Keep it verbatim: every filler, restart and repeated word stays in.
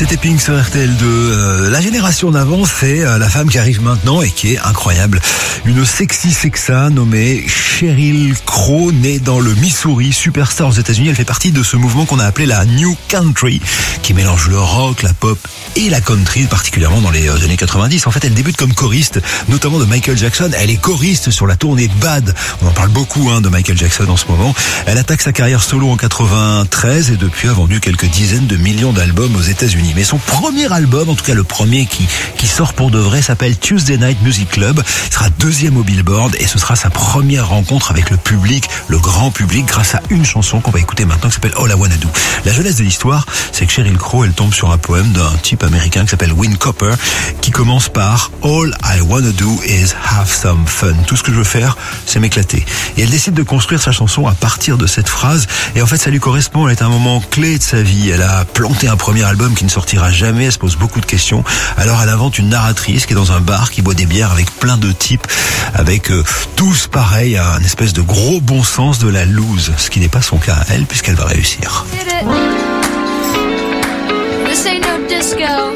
C'était Pink sur R T L deux. Euh, la génération d'avant, c'est euh, la femme qui arrive maintenant et qui est incroyable. Une sexy sexa nommée Sheryl Crow, née dans le Missouri, superstar aux États-Unis. Elle fait partie de ce mouvement qu'on a appelé la New Country, qui mélange le rock, la pop et la country, particulièrement dans les euh, années quatre-vingt-dix. En fait, elle débute comme choriste, notamment de Michael Jackson. Elle est choriste sur la tournée Bad. On en parle beaucoup hein, de Michael Jackson en ce moment. Elle attaque sa carrière solo en quatre-vingt-treize et depuis a vendu quelques dizaines de millions d'albums aux États-Unis. Mais son premier album, en tout cas le premier qui qui sort pour de vrai, s'appelle Tuesday Night Music Club. Il sera deuxième au Billboard et ce sera sa première rencontre avec le public, le grand public, grâce à une chanson qu'on va écouter maintenant qui s'appelle All I Wanna Do. La jeunesse de l'histoire, c'est que Sheryl Crow, elle tombe sur un poème d'un type américain qui s'appelle Win Cooper, qui commence par All I Wanna Do is have some fun. Tout ce que je veux faire, c'est m'éclater. Et elle décide de construire sa chanson à partir de cette phrase. Et en fait, ça lui correspond. Elle est un moment clé de sa vie. Elle a planté un premier album qui ne sortira jamais. Elle se pose beaucoup de questions. Alors, elle invente une narratrice qui est dans un bar, qui boit des bières avec plein de types, avec euh, tous pareil, un espèce de gros bon sens de la loose. Ce qui n'est pas son cas à elle, puisqu'elle va réussir. This ain't no disco.